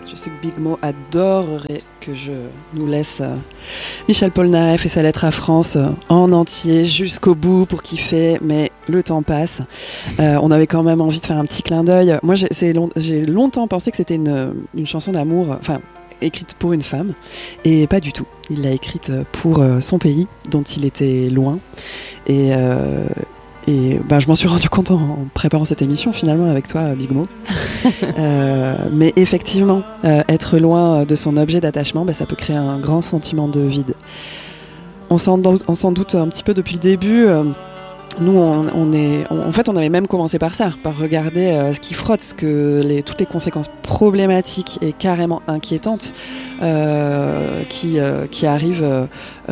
Je sais que Big Mo adorerait que je nous laisse Michel Polnareff et sa lettre à France en entier jusqu'au bout pour kiffer, mais le temps passe. On avait quand même envie de faire un petit clin d'œil. Moi, j'ai longtemps pensé que c'était une chanson d'amour, enfin, écrite pour une femme, et pas du tout. Il l'a écrite pour son pays, dont il était loin. Et je m'en suis rendu compte en préparant cette émission finalement avec toi, Big Mo. Mais effectivement, être loin de son objet d'attachement, ça peut créer un grand sentiment de vide. On s'en doute un petit peu depuis le début. Nous, en fait, on avait même commencé par ça, par regarder ce qui frotte, toutes les conséquences problématiques et carrément inquiétantes qui arrivent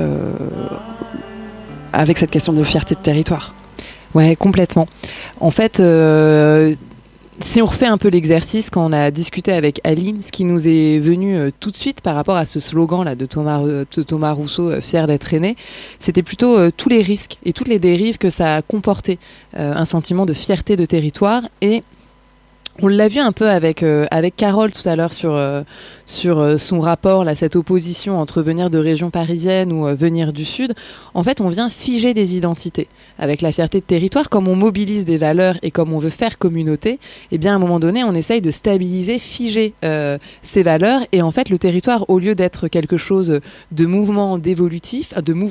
avec cette question de fierté de territoire. Ouais, complètement. En fait, si on refait un peu l'exercice, quand on a discuté avec Ali, ce qui nous est venu tout de suite par rapport à ce slogan là de Thomas Rousseau, fier d'être aîné, c'était plutôt tous les risques et toutes les dérives que ça a comporté, un sentiment de fierté de territoire. Et on l'a vu un peu avec Carole tout à l'heure sur son rapport, là, cette opposition entre venir de région parisienne ou venir du sud. En fait, on vient figer des identités. Avec la fierté de territoire, comme on mobilise des valeurs et comme on veut faire communauté, eh bien, à un moment donné, on essaye de stabiliser, figer ces valeurs. Et en fait, le territoire, au lieu d'être quelque chose de mouvant, d'évolutif,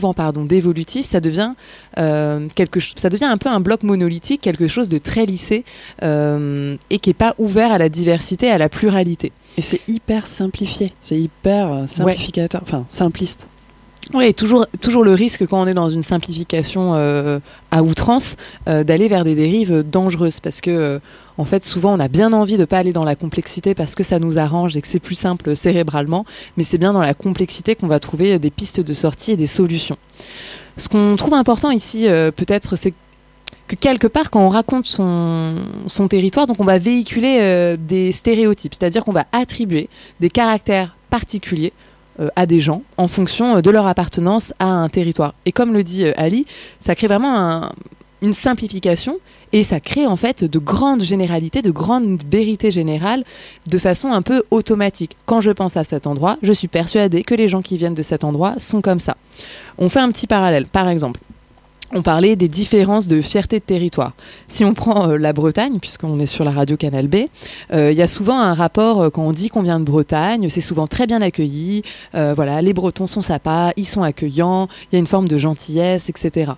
ça devient ça devient un peu un bloc monolithique, quelque chose de très lissé et qui est pas ouvert à la diversité, à la pluralité. Et c'est hyper simplifié, c'est hyper simplificateur, enfin simpliste. Oui, toujours le risque quand on est dans une simplification à outrance d'aller vers des dérives dangereuses parce que en fait souvent on a bien envie de pas aller dans la complexité parce que ça nous arrange et que c'est plus simple cérébralement, mais c'est bien dans la complexité qu'on va trouver des pistes de sortie et des solutions. Ce qu'on trouve important ici peut-être c'est que quelque part, quand on raconte son territoire, donc on va véhiculer des stéréotypes, c'est-à-dire qu'on va attribuer des caractères particuliers à des gens en fonction de leur appartenance à un territoire. Et comme le dit Ali, ça crée vraiment une simplification et ça crée en fait de grandes généralités, de grandes vérités générales de façon un peu automatique. Quand je pense à cet endroit, je suis persuadée que les gens qui viennent de cet endroit sont comme ça. On fait un petit parallèle, par exemple. On parlait des différences de fierté de territoire. Si on prend la Bretagne, puisqu'on est sur la radio Canal B, il y a souvent un rapport, quand on dit qu'on vient de Bretagne, c'est souvent très bien accueilli, les Bretons sont sympas, ils sont accueillants, il y a une forme de gentillesse, etc.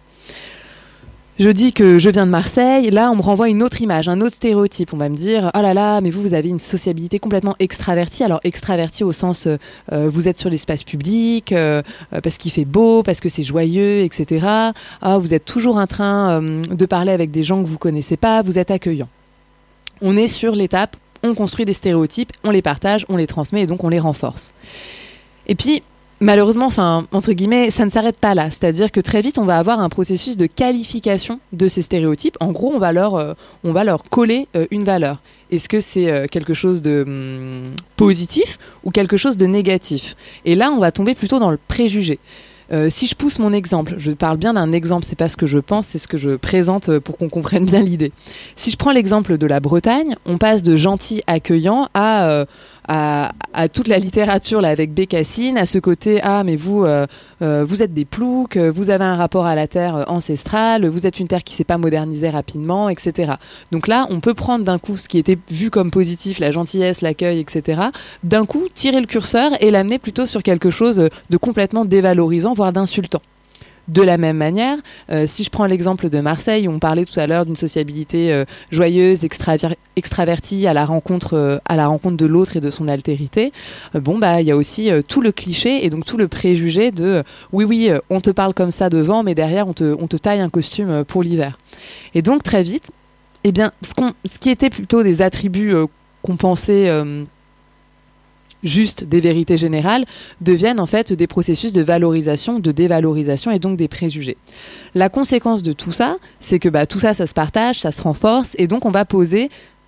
Je dis que je viens de Marseille, là on me renvoie une autre image, un autre stéréotype. On va me dire, oh là là, mais vous avez une sociabilité complètement extravertie. Alors extravertie au sens, vous êtes sur l'espace public, parce qu'il fait beau, parce que c'est joyeux, etc. Ah, vous êtes toujours en train de parler avec des gens que vous connaissez pas, vous êtes accueillant. On est sur l'étape, on construit des stéréotypes, on les partage, on les transmet et donc on les renforce. Et puis, malheureusement, entre guillemets, ça ne s'arrête pas là. C'est-à-dire que très vite, on va avoir un processus de qualification de ces stéréotypes. En gros, on va leur coller une valeur. Est-ce que c'est quelque chose de positif ou quelque chose de négatif ? Et là, on va tomber plutôt dans le préjugé. Si je pousse mon exemple, je parle bien d'un exemple, c'est pas ce que je pense, c'est ce que je présente pour qu'on comprenne bien l'idée. Si je prends l'exemple de la Bretagne, on passe de gentil accueillant à toute la littérature là avec Bécassine, à ce côté mais vous êtes des ploucs, vous avez un rapport à la terre ancestrale, vous êtes une terre qui s'est pas modernisée rapidement, etc. Donc là, on peut prendre d'un coup ce qui était vu comme positif, la gentillesse, l'accueil, etc. D'un coup, tirer le curseur et l'amener plutôt sur quelque chose de complètement dévalorisant, voire d'insultant. De la même manière, si je prends l'exemple de Marseille, on parlait tout à l'heure d'une sociabilité joyeuse, extravertie à la rencontre de l'autre et de son altérité. Il y a aussi tout le cliché et donc tout le préjugé de oui, on te parle comme ça devant, mais derrière on te taille un costume pour l'hiver. Et donc très vite, eh bien, ce qui était plutôt des attributs qu'on pensait juste des vérités générales, deviennent en fait des processus de valorisation, de dévalorisation et donc des préjugés. La conséquence de tout ça, c'est que tout ça se partage, ça se renforce et donc on va poser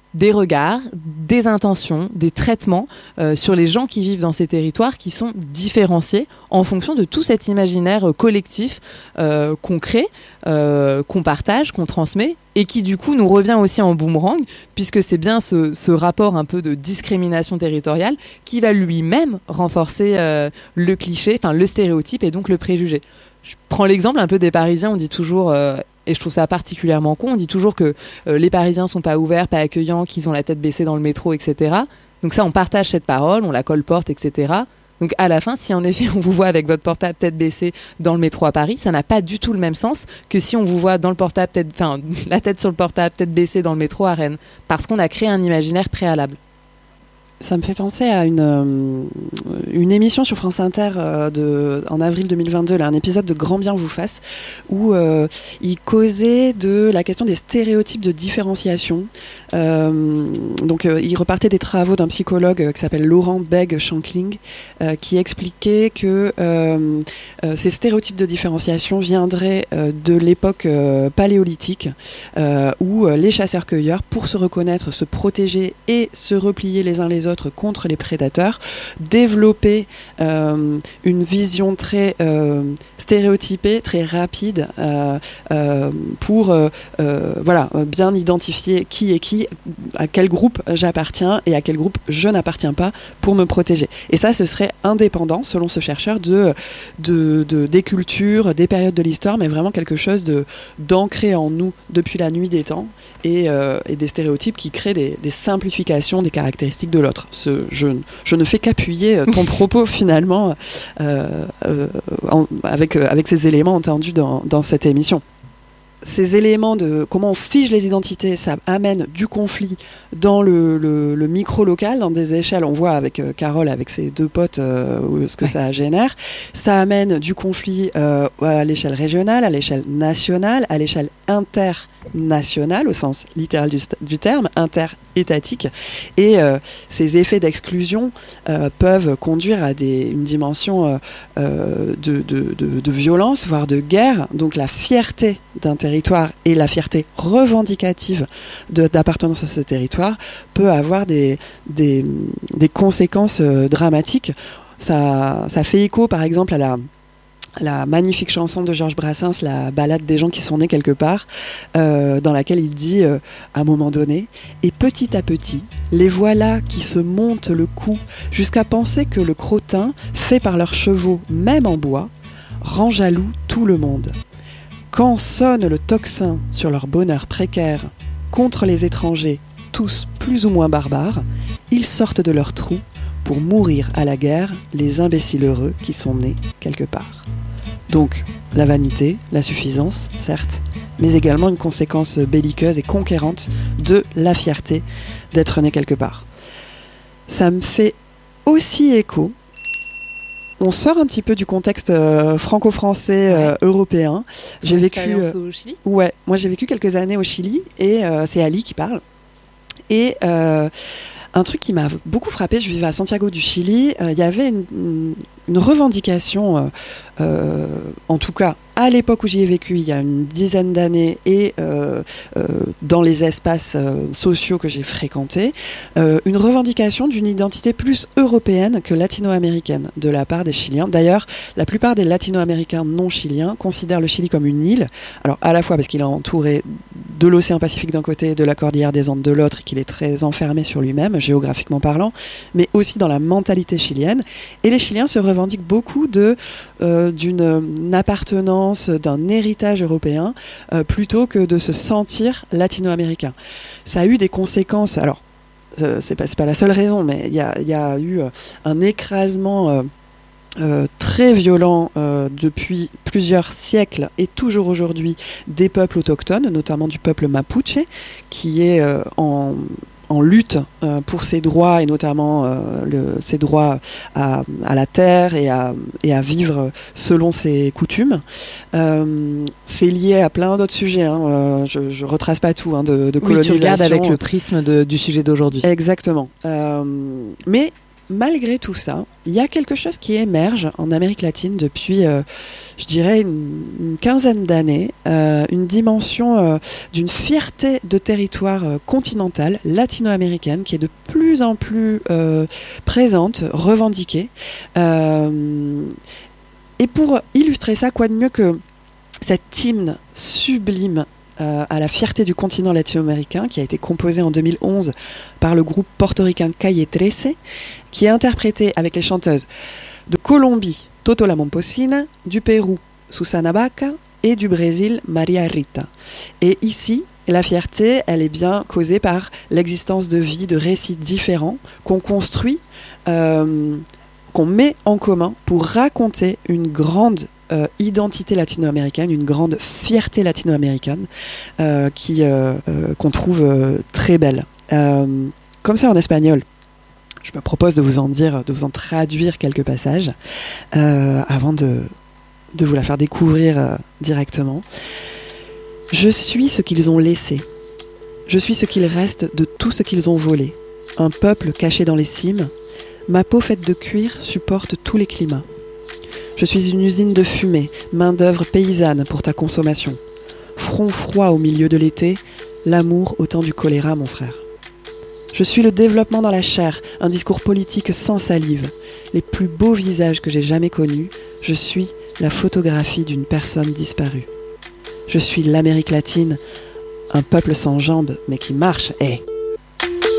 des regards, des intentions, des traitements sur les gens qui vivent dans ces territoires qui sont différenciés en fonction de tout cet imaginaire collectif qu'on crée, qu'on partage, qu'on transmet et qui du coup nous revient aussi en boomerang puisque c'est bien ce rapport un peu de discrimination territoriale qui va lui-même renforcer le cliché, enfin le stéréotype et donc le préjugé. Je prends l'exemple un peu des Parisiens, on dit toujours... et je trouve ça particulièrement con. On dit toujours que les Parisiens sont pas ouverts, pas accueillants, qu'ils ont la tête baissée dans le métro, etc. Donc ça, on partage cette parole, on la colporte, etc. Donc à la fin, si en effet on vous voit avec votre portable tête baissée dans le métro à Paris, ça n'a pas du tout le même sens que si on vous voit dans le portable, la tête sur le portable, tête baissée dans le métro à Rennes, parce qu'on a créé un imaginaire préalable. Ça me fait penser à une émission sur France Inter en avril 2022, là, un épisode de Grand Bien vous fasse, où il causait de la question des stéréotypes de différenciation. Donc il repartait des travaux d'un psychologue qui s'appelle Laurent Begg-Shankling, qui expliquait que ces stéréotypes de différenciation viendraient de l'époque paléolithique, où les chasseurs-cueilleurs, pour se reconnaître, se protéger et se replier les uns les autres contre les prédateurs, développer une vision très stéréotypée, très rapide pour bien identifier qui est qui, à quel groupe j'appartiens et à quel groupe je n'appartiens pas pour me protéger. Et ça, ce serait indépendant, selon ce chercheur, des cultures, des périodes de l'histoire, mais vraiment quelque chose d'ancré en nous depuis la nuit des temps et des stéréotypes qui créent des simplifications des caractéristiques de l'autre. Je ne fais qu'appuyer ton propos finalement avec ces éléments entendus dans cette émission. Ces éléments de comment on fige les identités, ça amène du conflit dans le micro-local, dans des échelles. On voit avec Carole, avec ses deux potes, ce que ça génère. Ça amène du conflit à l'échelle régionale, à l'échelle nationale, à l'échelle internationale, au sens littéral du terme, interétatique. Et ces effets d'exclusion peuvent conduire à une dimension de violence, voire de guerre. Donc la fierté d'un territoire et la fierté revendicative d'appartenance à ce territoire peut avoir des conséquences dramatiques. Ça fait écho, par exemple, à la magnifique chanson de Georges Brassens, la ballade des gens qui sont nés quelque part, dans laquelle il dit, à un moment donné, « Et petit à petit, les voilà qui se montent le cou jusqu'à penser que le crottin, fait par leurs chevaux, même en bois, rend jaloux tout le monde. Quand sonne le tocsin sur leur bonheur précaire contre les étrangers, tous plus ou moins barbares, ils sortent de leur trou pour mourir à la guerre les imbéciles heureux qui sont nés quelque part. » Donc, la vanité, la suffisance, certes, mais également une conséquence belliqueuse et conquérante de la fierté d'être né quelque part. Ça me fait aussi écho. On sort un petit peu du contexte franco-français européen. J'ai vécu au Chili. Ouais, moi j'ai vécu quelques années au Chili et c'est Ali qui parle. Et un truc qui m'a beaucoup frappé, je vivais à Santiago du Chili, il y avait une revendication, en tout cas à l'époque où j'y ai vécu, il y a une dizaine d'années, et dans les espaces sociaux que j'ai fréquentés, une revendication d'une identité plus européenne que latino-américaine de la part des Chiliens. D'ailleurs, la plupart des latino-américains non chiliens considèrent le Chili comme une île, alors à la fois parce qu'il est entouré de l'océan Pacifique d'un côté, de la cordillère des Andes de l'autre, et qu'il est très enfermé sur lui-même, géographiquement parlant, mais aussi dans la mentalité chilienne. Et les Chiliens se revendiquent beaucoup d'une appartenance, d'un héritage européen, plutôt que de se sentir latino-américain. Ça a eu des conséquences, alors c'est pas la seule raison, mais il y a eu un écrasement très violent depuis plusieurs siècles et toujours aujourd'hui des peuples autochtones, notamment du peuple Mapuche, qui est en lutte pour ses droits, et notamment ses droits à la terre et à vivre selon ses coutumes. C'est lié à plein d'autres sujets, hein. Je retrace pas tout, hein, de colonisation. Oui, tu regardes avec le prisme du sujet d'aujourd'hui. Exactement. Mais malgré tout ça, il y a quelque chose qui émerge en Amérique latine depuis, je dirais, une quinzaine d'années, une dimension d'une fierté de territoire continental, latino-américaine, qui est de plus en plus présente, revendiquée. Et pour illustrer ça, quoi de mieux que cet hymne sublime à la fierté du continent latino-américain, qui a été composé en 2011 par le groupe portoricain Calle 13, qui est interprété avec les chanteuses de Colombie, Toto La Momposina, du Pérou, Susana Baca, et du Brésil, Maria Rita. Et ici, la fierté, elle est bien causée par l'existence de vies, de récits différents qu'on construit, qu'on met en commun pour raconter une grande identité latino-américaine, une grande fierté latino-américaine qu'on trouve très belle. Comme ça en espagnol, je me propose de vous en traduire quelques passages avant de vous la faire découvrir directement. Je suis ce qu'ils ont laissé. Je suis ce qu'il reste de tout ce qu'ils ont volé. Un peuple caché dans les cimes. Ma peau faite de cuir supporte tous les climats. Je suis une usine de fumée, main-d'œuvre paysanne pour ta consommation. Front froid au milieu de l'été, l'amour au temps du choléra, mon frère. Je suis le développement dans la chair, un discours politique sans salive. Les plus beaux visages que j'ai jamais connus, je suis la photographie d'une personne disparue. Je suis l'Amérique latine, un peuple sans jambes, mais qui marche,